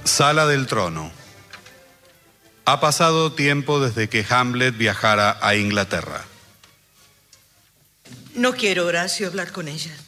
Sala del trono. Ha pasado tiempo desde que Hamlet viajara a Inglaterra. No quiero, Horacio, hablar con ella.